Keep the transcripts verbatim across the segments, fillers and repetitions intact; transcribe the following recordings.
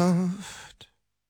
Luft.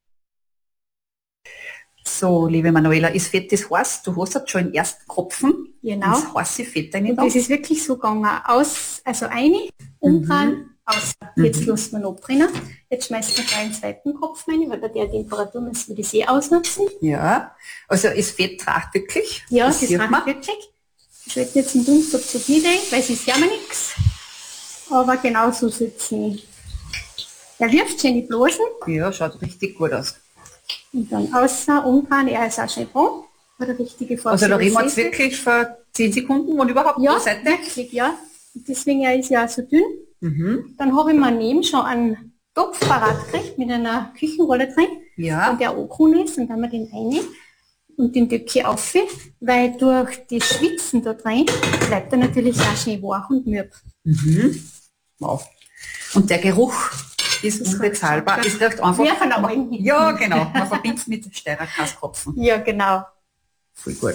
So, liebe Manuela, ist Fett das heiß? Du hast jetzt schon den ersten Kopfen Genau. ins heiße Fett rein. Das ist wirklich so gegangen. Aus, also eine, umdrehen, mhm. aus. Jetzt mhm. lassen wir noch drinnen. Jetzt schmeißen wir gleich den zweiten Kopf rein, weil bei der Temperatur müssen wir das eh ausnutzen. Ja, also ist Fett tragt wirklich? Ja, das, das tragt wirklich. Ich schalte jetzt den Dunstabzug nicht ein, weil es ist ja mal nichts. Aber genau so sitzen. Er wirft schöne Blasen. Ja, schaut richtig gut aus. Und dann außer umdrehen, er ist auch schön braun. Oder richtige Farbe. Also da reden wir jetzt wirklich für zehn Sekunden und überhaupt ja, die Seite? Wirklich, ja. Und deswegen er ist ja so dünn. Mhm. Dann habe ich mir neben schon einen Topf parat gekriegt mit einer Küchenrolle drin. Ja. Und der angekommen ist, und dann haben wir den rein und den Decke auf, weil durch das Schwitzen da drin bleibt er natürlich auch schön wach und mürb. Mhm. Wow. Und der Geruch ist das unbezahlbar. Es riecht einfach... Ja, von Augen. Ja, genau. Man verbindet es mit Steirer-Kaskopfen. Ja, genau. Voll gut.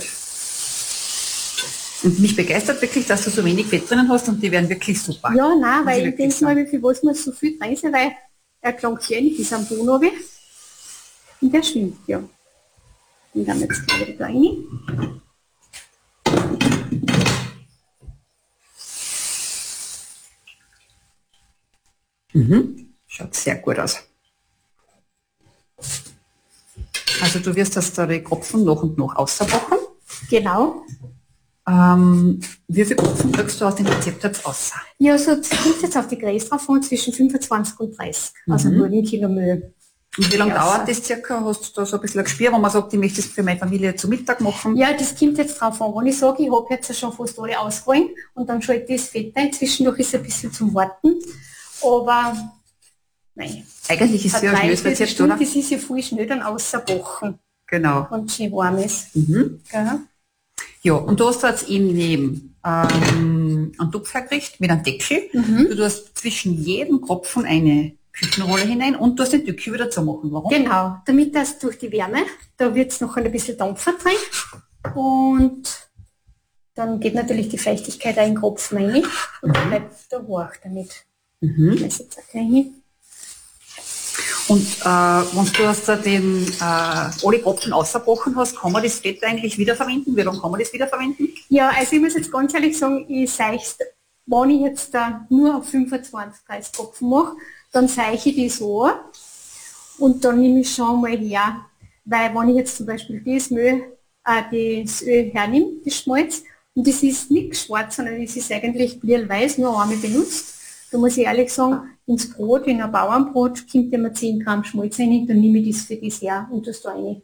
Und mich begeistert wirklich, dass du so wenig Fett drinnen hast und die werden wirklich super. Ja, nein, weil ich, ich denke mal, wie viel was muss so viel drin sein, weil er klangt ja nicht bis am Boden runter. Und der schwimmt, ja. Den dann jetzt gleich wieder rein. Mhm. Schaut sehr gut aus. Also du wirst das da die Kopfen nach und nach ausbacken. Genau. Ähm, wie viele Kopfen kriegst du aus dem Rezept jetzt aus? Ja, so kommt jetzt auf die Größe drauf von zwischen fünfundzwanzig und dreißig. Mhm. Also nur ein Kilo Müll. Und wie lange dauert das circa? Hast du da so ein bisschen ein Gespür, wo man sagt, ich möchte das für meine Familie zu Mittag machen? Ja, das kommt jetzt drauf an. Wenn ich sage, ich habe jetzt schon fast alle ausgeholt und dann schalte ich das Fett ein. Zwischendurch ist es ein bisschen zum Warten. Aber nein. Eigentlich ist es ja ein schnelles Rezept, oder? Das ist ja viel schnell dann außerbacken. Genau. Und schön warm ist. Mhm. Ja. Ja, und du hast jetzt eben neben ähm, einen Topf hergerichtet mit einem Deckel. Mhm. Du tust zwischen jedem Kopfen eine Küchenrolle hinein und du hast den Deckel wieder zu machen. Warum? Genau, damit das durch die Wärme, da wird es noch ein bisschen Dampfer drin und dann geht natürlich die Feuchtigkeit in den Kopf rein und dann bleibt der wach damit. Mhm. Ich weiß jetzt auch gleich hin. Und äh, wenn du hast da den äh, alle Kopfen ausgebrochen hast, kann man das Fett eigentlich wiederverwenden? Wie lange kann man das wiederverwenden? Ja, also ich muss jetzt ganz ehrlich sagen, ich seich's, wenn ich jetzt da nur auf fünfundzwanzig, dreißig Kopfen mache, dann seiche ich das an und dann nehme ich schon mal her, weil wenn ich jetzt zum Beispiel das Öl, äh, das Öl hernehme, das Schmalz, und das ist nicht schwarz, sondern das ist eigentlich blierweiß, nur einmal benutzt. Da muss ich ehrlich sagen, ins Brot, in ein Bauernbrot, kommt immer zehn Gramm Schmalz rein, dann nehme ich das für das her und das da rein.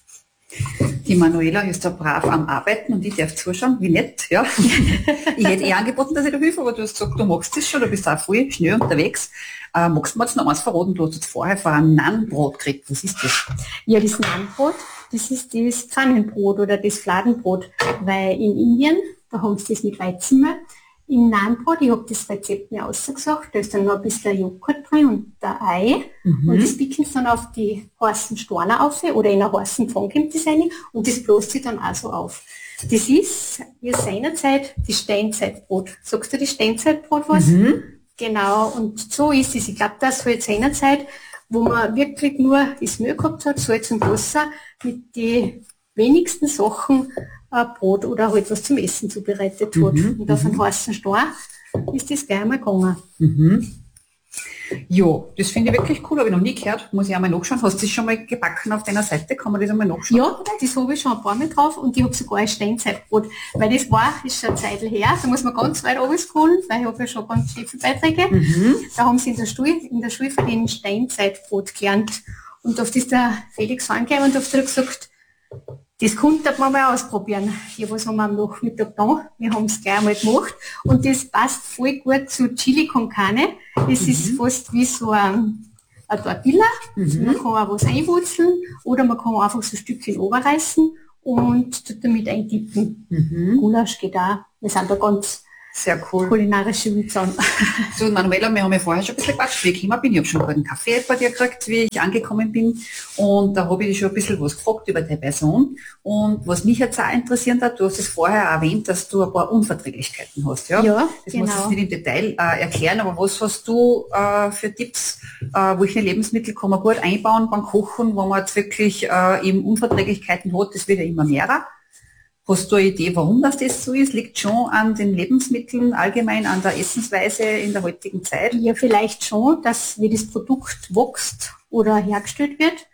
Die Manuela ist da brav am Arbeiten und ich darf zuschauen, wie nett, ja. Ich hätte eh angeboten, dass ich da helfe, aber du hast gesagt, du machst das schon, du bist auch voll schnell unterwegs. Äh, magst du mir jetzt noch eins verraten? Du hast jetzt vorher vor ein Naanbrot gekriegt. Was ist das? Ja, das Naanbrot, das ist das Pfannenbrot oder das Fladenbrot, weil in Indien, da haben sie das mit Weizenmehl. Im Naanbrot, ich habe das Rezept mir ausgesagt, da ist dann noch ein bisschen Joghurt drin und ein Ei. Mhm. Und das picken sie dann auf die heißen Steine auf oder in einer heißen Pfanne kommt das rein und das bläst sich dann auch so auf. Das ist wie seinerzeit das Steinzeitbrot. Sagst du das Steinzeitbrot was? Mhm. Genau, und so ist es. Ich glaube, das halt seinerzeit, wo man wirklich nur das Mehl gehabt hat, Salz und Wasser, mit den wenigsten Sachen ein Brot oder halt was zum Essen zubereitet hat. Mhm, und auf einen heißen Stein ist das gleich einmal gegangen. Mhm. Ja, das finde ich wirklich cool, habe ich noch nie gehört. Muss ich einmal nachschauen. Hast du das schon mal gebacken auf deiner Seite? Kann man das einmal nachschauen? Ja, das habe ich schon ein paar Mal drauf und ich habe sogar ein Steinzeitbrot. Weil das war, ist schon eine Zeit her, da muss man ganz weit runterholen, weil ich habe ja schon ganz viele Beiträge. Mhm. Da haben sie in der Schule, in der Schule von dem Steinzeitbrot gelernt. Und auf das der Felix angegangen und auf der gesagt, das konnte man mal ausprobieren. Ja, was haben wir am Nachmittag da? Wir haben es gleich einmal gemacht. Und das passt voll gut zu Chili con Carne. Das mhm. ist fast wie so ein, ein Tortilla. Mhm. Man kann auch was einwurzeln oder man kann einfach so ein Stückchen runterreißen und damit eintippen. Mhm. Gulasch geht auch. Wir sind da ganz Sehr cool. Kulinarische Witze. So, Manuela, wir haben ja vorher schon ein bisschen Quatsch, wie ich gekommen bin. Ich habe schon einen Kaffee bei dir gekriegt, wie ich angekommen bin. Und da habe ich dich schon ein bisschen was gefragt über deine Person. Und was mich jetzt auch interessiert hat, du hast es vorher erwähnt, dass du ein paar Unverträglichkeiten hast. Ja, ja das genau. musst du nicht im Detail äh, erklären, aber was hast du äh, für Tipps, äh, welche Lebensmittel kann man gut einbauen beim Kochen, wo man jetzt wirklich äh, eben Unverträglichkeiten hat, das wird ja immer mehr. Hast du eine Idee, warum das, das so ist? Liegt schon an den Lebensmitteln, allgemein an der Essensweise in der heutigen Zeit? Ja, vielleicht schon, dass wie das Produkt wächst oder hergestellt wird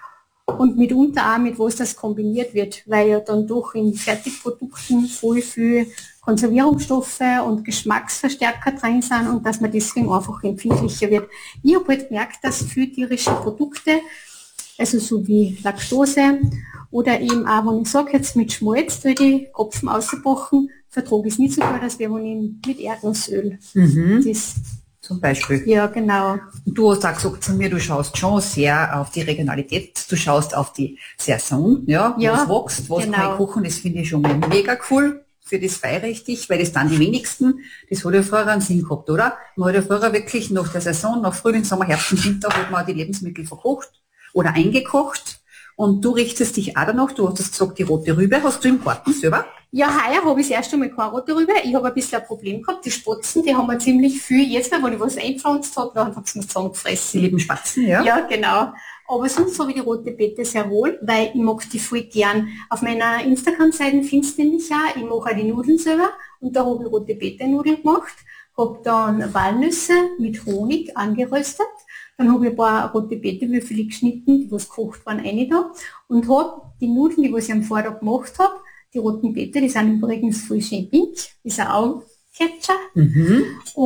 und mitunter auch mit was das kombiniert wird, weil ja dann doch in Fertigprodukten voll viel Konservierungsstoffe und Geschmacksverstärker drin sind und dass man deswegen einfach empfindlicher wird. Ich habe halt gemerkt, dass viele tierische Produkte, also so wie Laktose oder eben auch, wenn ich sage, jetzt mit Schmalz, da die Kopfen ausgebrochen, vertrage ich es nicht so gut, als wenn ich mit Erdnussöl. Mhm. Das, Zum Beispiel. ja, genau. Und du hast auch gesagt zu mir, du schaust schon sehr auf die Regionalität, du schaust auf die Saison, ja, Ja, was wächst, was genau. kann ich kochen, das finde ich schon mal mega cool. Für das feiere ich dich, weil das dann die wenigsten, das hat ja früher einen Sinn gehabt, oder? Man hat ja früher wirklich nach der Saison, nach Frühling, Sommer, Herbst und Winter, hat man die Lebensmittel verkocht oder eingekocht. Und du richtest dich auch danach, du hast das gesagt, die rote Rübe hast du im Garten selber? Ja, heuer habe ich das erste Mal keine rote Rübe. Ich habe ein bisschen ein Problem gehabt. Die Spatzen, die haben wir ziemlich viel. Jetzt, wenn ich was eingepflanzt habe, dann hat es mir zusammengefressen. Die lieben Spatzen, ja? Ja, genau. Aber sonst habe ich die rote Beete sehr wohl, weil ich mag die voll gern. Auf meiner Instagram-Seite findest du nämlich auch, ich mache auch die Nudeln selber und da habe ich rote Beete-Nudeln gemacht, habe dann Walnüsse mit Honig angeröstet, dann habe ich ein paar rote Beete-Würfel geschnitten, die was gekocht waren, rein da und habe die Nudeln, die was ich am Vortag gemacht habe, die roten Beete, die sind übrigens voll schön pink, ist ein Augencatcher. Mhm.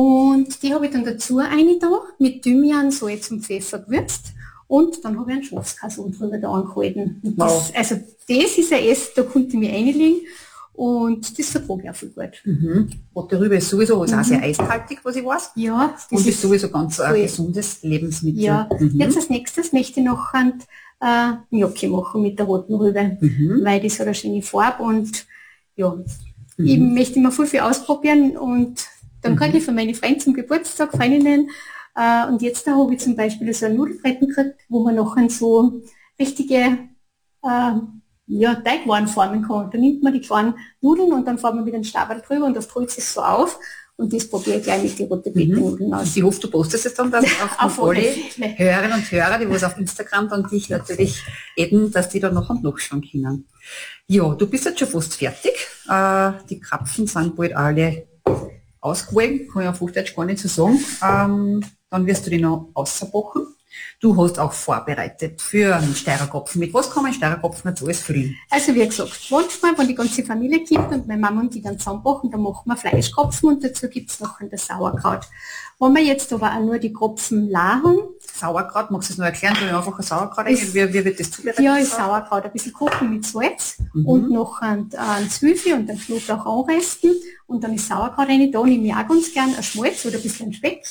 Und die habe ich dann dazu rein da, mit Thymian, Salz und Pfeffer gewürzt. Und dann habe ich einen Schafskassel drüber da angehalten. Und das, Wow. also das ist ein Essen, da konnte ich mich reinlegen und das vertrage ich auch viel gut. Mhm. Rote Rübe ist sowieso was Mhm. auch sehr eishaltig, was ich weiß. Ja, das Und ist sowieso ganz ein cool. gesundes Lebensmittel. Ja, Mhm. jetzt als nächstes möchte ich noch ein äh, Gnocchi machen mit der roten Rübe, Mhm. weil das hat eine schöne Farbe und ja, Mhm. ich möchte immer viel, viel ausprobieren und dann kriege ich von meinen Freunden zum Geburtstag, Freundinnen, äh, und jetzt da habe ich zum Beispiel so ein Nudelbretten gekriegt, wo man nachher so richtige äh, ja, Teigwaren formen kann. Da nimmt man die kleinen Nudeln und dann fährt man mit dem Stabal drüber und das rollt sich so auf und das probiere ich gleich mit den roten Beete-Nudeln aus. Ich hoffe, du postest es dann, dass auf, Auf alle alle Fälle. Hörerinnen und Hörer, die was auf Instagram dann dich natürlich adden, dass die dann noch und noch schauen können. Ja, du bist jetzt schon fast fertig. Äh, die Krapfen sind bald alle ausgewogen, kann ich auf Hochdeutsch gar nicht so sagen. Ähm, dann wirst du die noch ausbacken. Du hast auch vorbereitet für einen Steirerkopfen. Mit was kann man einen Steirerkopfen jetzt alles füllen? Also wie gesagt, manchmal, wenn die ganze Familie kommt und meine Mama und die dann zusammenbacken, dann machen wir Fleischkopfen und dazu gibt es noch das Sauerkraut. Wenn wir jetzt aber auch nur die Kopfen lachen, Sauerkraut, magst du es noch erklären? Du einfach ein Sauerkraut Ist- wie, wie wird das zubereitet? ja, ist Sauerkraut, ein bisschen kochen mit Salz Mhm. und noch ein, ein Zwiebel und ein Knoblauch anrösten und dann ist Sauerkraut rein. Da nehme ich auch ganz gern ein Schmalz oder ein bisschen Speck.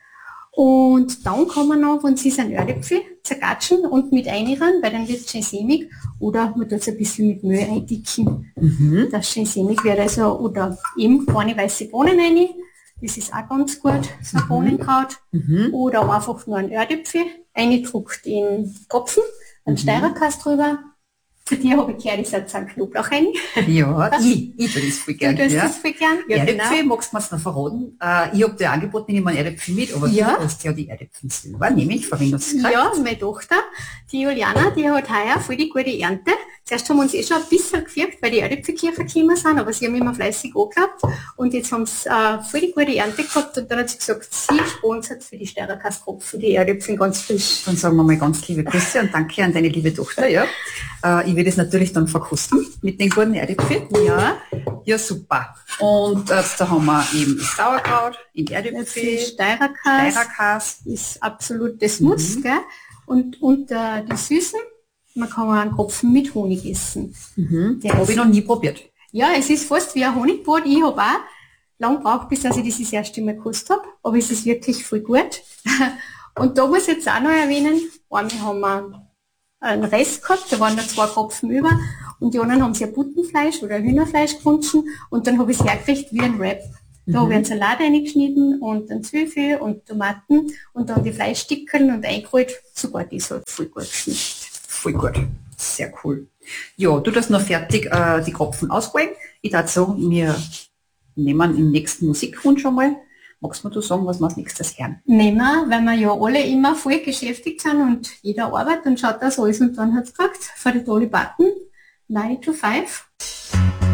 Und dann kann man noch, wenn sie ein Erdäpfel zergatschen und mit einrühren, weil dann wird es schön sämig. Oder man tut es ein bisschen mit Mehl eindicken, Mhm. dass es schön sämig wird. Also, oder eben kleine weiße Bohnen rein. Das ist auch ganz gut, so ein Bohnenkraut. Mhm. Oder einfach nur ein Erdäpfel, eingedruckt in Kopfen, ein Mhm. Steirerkast drüber. Für die habe ich gehört, ich setze einen Knoblauch rein. Ja, ich, ich tue das voll Du gerne. tust Ja. das voll gern. Ja, Erdäpfel, genau. magst du mir das noch verraten? Äh, ich habe dir angeboten, ich nehme einen Erdäpfel mit, aber Ja. du hast ja die Erdäpfel selber, nehme ich, Verwendungskreis. Ja, meine Tochter, die Juliana, die hat heuer voll die gute Ernte. Zuerst haben wir uns eh schon ein bisschen gefürgt, weil die Erdäpfelkirche gekommen sind, aber sie haben immer fleißig angeklappt. Und jetzt haben sie äh, voll die gute Ernte gehabt und dann hat sie gesagt, sie sponsert für die Steirerkastkopf, für die Erdäpfel ganz frisch. Dann sagen wir mal ganz liebe Grüße und danke an deine liebe Tochter. Ja. Äh, ich werde es natürlich dann verkosten mit den guten Erdäpfeln. Ja, Ja, super. Und äh, da haben wir eben das Sauerkraut, in für Erdäpfel, Steirerkast Steirerkas. ist absolut das Muss, gell? Und unter die Süßen, man kann auch einen Kopfen mit Honig essen. Mhm. Der Habe ist- ich noch nie probiert. Ja, es ist fast wie ein Honigbrot. Ich habe auch lang gebraucht, bis dass ich das das erste Mal gekostet habe. Aber es ist wirklich voll gut. Und da muss ich jetzt auch noch erwähnen, einmal haben wir einen Rest gehabt, da waren noch zwei Kopfen über. Und die anderen haben sie ein Buttenfleisch oder ein Hühnerfleisch gewünscht. Und dann habe ich es hergekriegt wie ein Wrap. Da Mhm. habe ich einen Salat reingeschnitten und dann Zwiebel und Tomaten und dann die Fleischstickeln und eingerollt. Sogar das hat voll gut geschmeckt. Voll gut. Sehr cool. Ja, du das noch fertig äh, die Kropfen ausholen. Ich würde sagen, wir nehmen im nächsten Musikwunsch schon mal. Magst du mir sagen, was wir als nächstes hören? Nehmen wir, weil wir ja alle immer voll beschäftigt sind und jeder arbeitet und schaut das alles und dann hat es gesagt, für die Dolly Parton, nine to five.